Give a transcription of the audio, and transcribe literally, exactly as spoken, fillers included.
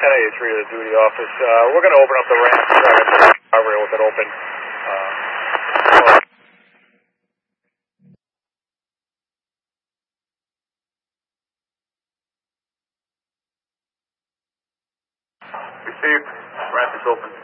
ten eighty-three to the duty office. Uh, we're going to open up the ramp. So I got the guardrail with it open. Uh, Received. Ramp is open.